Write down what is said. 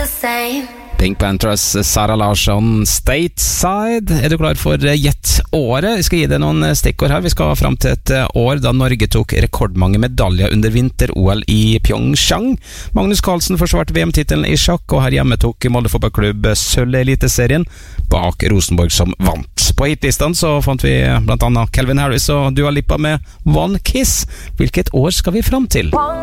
Pink Panthers, Sara Larsson, Stateside. Du klar for gjett året? Jeg skal gi deg noen stikkord her. Vi skal fram til et år da Norge tok rekordmange medaljer under vinter-OL i Pyeongchang. Magnus Carlsen forsvarte VM-titelen i sjakk, og her hjemme tok Molde fotballklubb sølv i Eliteserien bak Rosenborg som vant. På hitlistene så fant vi blant annet Calvin Harris og Dua Lipa med One Kiss. Hvilket år skal vi fram til?